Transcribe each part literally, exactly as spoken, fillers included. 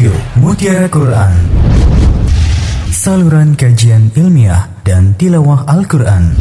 Radio Mutiara Quran, saluran kajian ilmiah dan tilawah Al-Quran.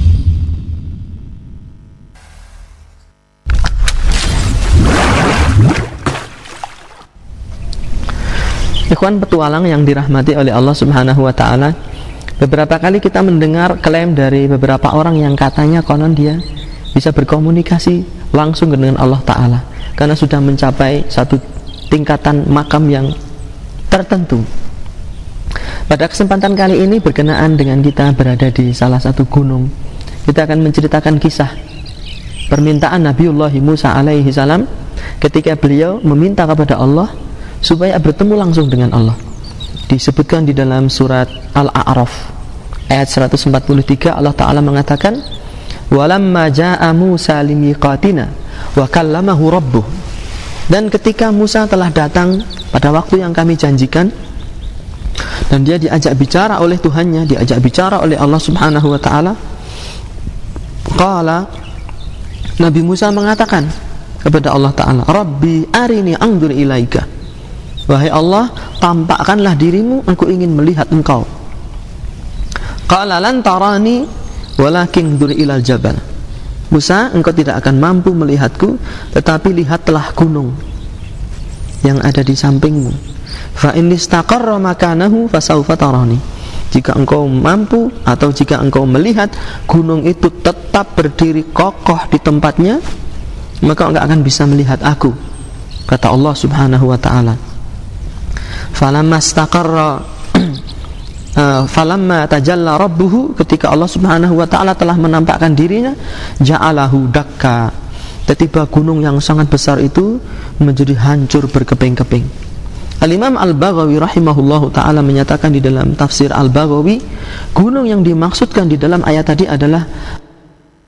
Ikhwan petualang yang dirahmati oleh Allah Subhanahu wa Ta'ala, beberapa kali kita mendengar klaim dari beberapa orang yang katanya konon dia bisa berkomunikasi langsung dengan Allah Ta'ala karena sudah mencapai satu tingkatan makam yang tertentu. Pada kesempatan kali ini berkenaan dengan kita berada di salah satu gunung, kita akan menceritakan kisah permintaan Nabiullah Musa alaihi salam ketika beliau meminta kepada Allah supaya bertemu langsung dengan Allah. Disebutkan di dalam surat Al-A'raf ayat seratus empat puluh tiga, Allah Ta'ala mengatakan, walamma ja'a Musa limiqatina wa kallamahu rabbuh. Dan ketika Musa telah datang pada waktu yang kami janjikan dan dia diajak bicara oleh Tuhannya, diajak bicara oleh Allah Subhanahu wa Ta'ala, qala, Nabi Musa mengatakan kepada Allah Ta'ala, Rabbi arini anzur ilaika, wahai Allah, tampakkanlah dirimu, aku ingin melihat engkau. Qala lan tarani walakin anzur ilal jabal. Musa, engkau tidak akan mampu melihatku, tetapi lihatlah gunung yang ada di sampingmu. Fa in istaqarra makanahu fasawfa tarani. Jika engkau mampu atau jika engkau melihat gunung itu tetap berdiri kokoh di tempatnya, maka engkau akan bisa melihat aku, kata Allah Subhanahu wa Ta'ala. Falamma istaqarra uh, falamma tajalla rabbuhu, ketika Allah Subhanahu wa Ta'ala telah menampakkan dirinya, ja'alahu dakka, tiba-tiba gunung yang sangat besar itu menjadi hancur berkeping-keping. Al-Imam Al-Baghawi rahimahullahu ta'ala menyatakan di dalam tafsir Al-Baghawi, gunung yang dimaksudkan di dalam ayat tadi adalah